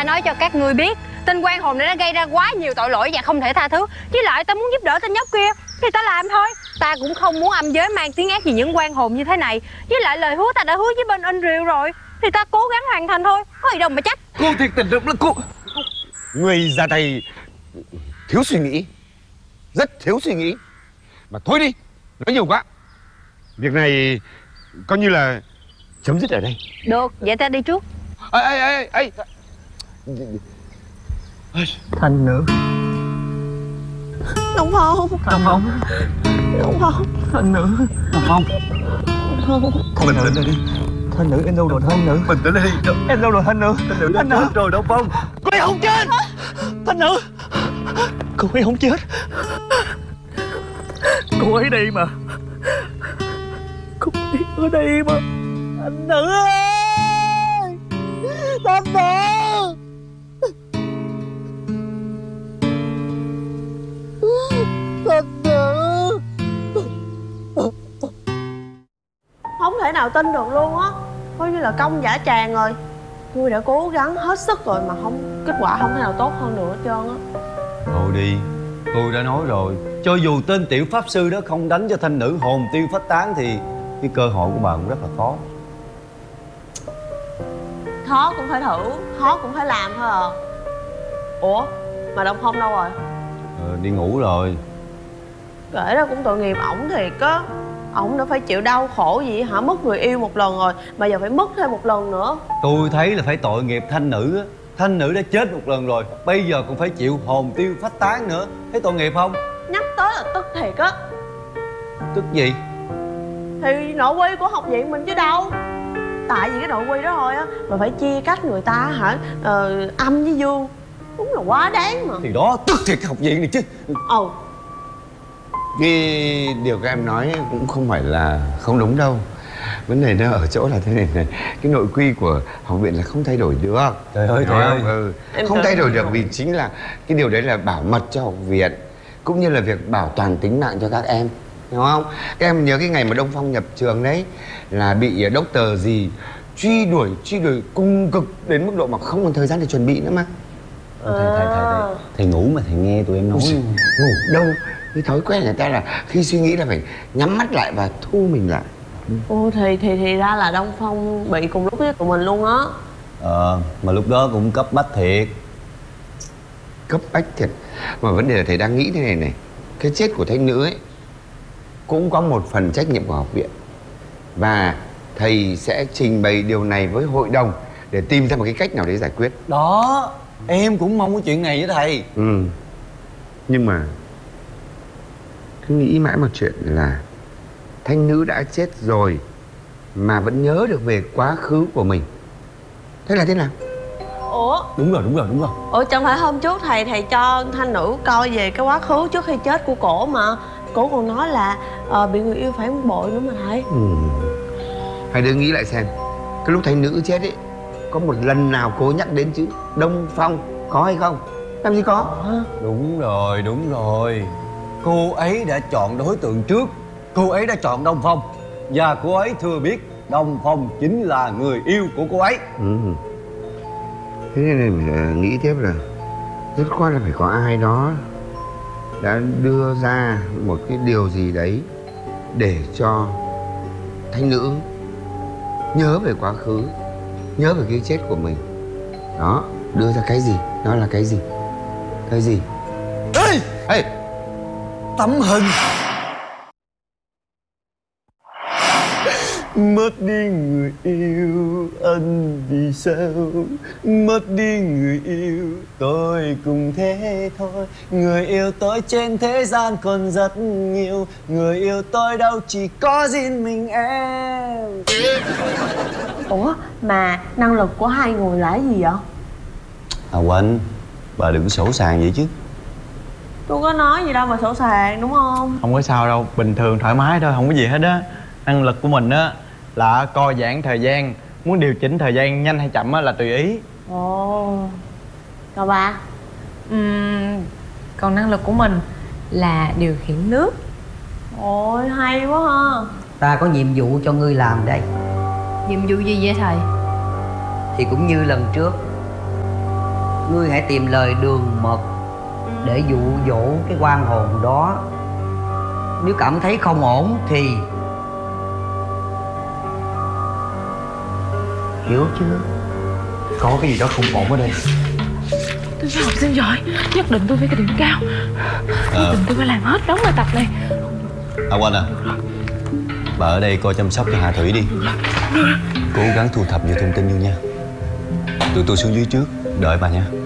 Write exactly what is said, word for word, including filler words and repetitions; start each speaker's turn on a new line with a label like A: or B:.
A: Ta nói cho các ngươi biết, tên quan hồn này đã gây ra quá nhiều tội lỗi và không thể tha thứ. Với lại ta muốn giúp đỡ tên nhóc kia thì ta làm thôi. Ta cũng không muốn âm giới mang tiếng ác gì những quan hồn như thế này. Với lại lời hứa ta đã hứa với bên In Rìu rồi thì ta cố gắng hoàn thành thôi, có gì đâu mà trách.
B: Cô thiệt tình được là cô. Người ra tay thiếu suy nghĩ, rất thiếu suy nghĩ. Mà thôi đi, nói nhiều quá. Việc này coi như là chấm dứt ở đây.
A: Được, vậy ta đi trước.
B: Ê ê ê ê
C: Thanh nữ.
D: Đông Phong.
C: Đông Phong.
D: Đông Phong.
C: Thanh nữ.
B: Đông Phong.
C: Thanh
B: Bình tĩnh lại đi.
C: Thanh nữ em đâu rồi thanh nữ?
B: Bình tĩnh lại đi.
C: Em đâu rồi thanh nữ?
B: Thanh nữ
C: Thanh nữ
B: rồi Đông Phong.
C: Cô ấy không chết. Thanh nữ. Cô ấy không chết. Cô ấy đây mà. Cô ấy ở đây mà. Thanh nữ ơi. Thanh nữ. Thanh nữ.
D: Không thể nào tin được luôn á. Coi như là công giả tràng rồi. Tôi đã cố gắng hết sức rồi mà không, kết quả không thể nào tốt hơn được hết trơn á.
E: Thôi đi, tôi đã nói rồi, cho dù tên tiểu pháp sư đó không đánh cho thanh nữ hồn tiêu phách tán thì cái cơ hội của bà cũng rất là khó.
D: Khó cũng phải thử, khó cũng phải làm thôi à. Ủa, mà Đông Phong đâu rồi?
E: Ờ, đi ngủ rồi.
D: Kể ra cũng tội nghiệp ổng thiệt á. Ổng đã phải chịu đau khổ gì hả? Mất người yêu một lần rồi mà giờ phải mất thêm một lần nữa.
E: Tôi thấy là phải tội nghiệp thanh nữ á. Thanh nữ đã chết một lần rồi, bây giờ cũng phải chịu hồn tiêu phách tán nữa. Thấy tội nghiệp không?
D: Nhắc tới là tức thiệt á.
E: Tức gì?
D: Thì nội quy của học viện mình chứ đâu. Tại vì cái nội quy đó thôi á mà phải chia cách người ta hả, ờ, âm với dương. Đúng là quá đáng mà.
E: Thì đó, tức thiệt cái học viện này chứ.
D: Ồ.
B: Cái điều các em nói cũng không phải là không đúng đâu. Vấn đề nó ở chỗ là thế này này. Cái nội quy của học viện là không thay đổi được.
E: Trời ơi, trời ơi.
B: Ừ. Không thay đổi được vì chính là cái điều đấy là bảo mật cho học viện, cũng như là việc bảo toàn tính mạng cho các em, hiểu không? Các em nhớ cái ngày mà Đông Phong nhập trường đấy là bị doctor gì truy đuổi truy đuổi cung cực đến mức độ mà không còn thời gian để chuẩn bị nữa mà.
E: Thầy, thầy, thầy, thầy, thầy ngủ mà thầy nghe tụi em nói.
B: Ngủ đâu? Cái thói quen người ta là khi suy nghĩ là phải nhắm mắt lại và thu mình lại.
D: Ô thì thì thì ra là Đông Phong bị cùng lúc với tụi mình luôn á.
E: Ờ, mà lúc đó cũng cấp bách thiệt.
B: Cấp bách thiệt. Mà vấn đề là thầy đang nghĩ thế này này. Cái chết của thanh nữ ấy cũng có một phần trách nhiệm của học viện. Và thầy sẽ trình bày điều này với hội đồng để tìm ra một cái cách nào để giải quyết.
E: Đó, em cũng mong cái chuyện này với thầy.
B: Ừ. Nhưng mà cứ nghĩ mãi một chuyện là thanh nữ đã chết rồi mà vẫn nhớ được về quá khứ của mình. Thế là thế nào?
D: Ủa?
E: Đúng rồi, đúng rồi, đúng rồi.
D: Ủa chẳng phải hôm trước thầy thầy cho thanh nữ coi về cái quá khứ trước khi chết của cổ mà. Cổ còn nói là uh, bị người yêu phản bội nữa mà thầy.
B: Ừ. Hai đứa nghĩ lại xem. Cái lúc thanh nữ chết ấy, có một lần nào cô nhắc đến chữ Đông Phong có hay không? Làm gì có?
E: Đúng rồi, đúng rồi. Cô ấy đã chọn đối tượng trước. Cô ấy đã chọn Đông Phong. Và cô ấy thừa biết Đông Phong chính là người yêu của cô ấy.
B: Ừ. Thế nên là mình nghĩ tiếp là rất khoát là phải có ai đó đã đưa ra một cái điều gì đấy để cho thanh nữ nhớ về quá khứ, nhớ về cái chết của mình. Đó, đưa ra cái gì? Đó là cái gì? Cái gì?
E: Ê!
B: Ê!
E: Tấm hình. Mất đi người yêu anh vì sao? Mất đi người yêu tôi cũng thế thôi. Người yêu tôi trên thế gian còn rất nhiều. Người yêu tôi đâu chỉ có riêng mình em.
D: Ủa mà năng lực của hai người là cái gì vậy?
E: À Quỳnh, bà đừng sổ sàng vậy chứ.
D: Tôi có nói gì đâu mà sổ sàng đúng không?
C: Không có sao đâu, bình thường thoải mái thôi, không có gì hết á. Năng lực của mình á là co giãn thời gian, muốn điều chỉnh thời gian nhanh hay chậm á là tùy ý.
D: Ồ. Còn bà?
A: Uhm, còn năng lực của mình là điều khiển nước.
D: Ôi hay quá ha.
F: Ta có nhiệm vụ cho ngươi làm đây.
A: Nhiệm vụ gì vậy thầy?
F: Thì cũng như lần trước, Ngươi hãy tìm lời đường mật để dụ dỗ cái quan hồn đó. Nếu cảm thấy không ổn thì hiểu chưa?
E: Có cái gì đó không ổn ở đây.
C: Tôi là học sinh giỏi, nhất định tôi phải cái điểm cao. Nhất định tôi phải làm hết đóng bài tập này.
E: À Quanh à, bà ở đây coi chăm sóc cho Hà Thủy đi. Cố gắng thu thập nhiều thông tin vô nha. Tụi tôi xuống dưới trước, đợi bà nha.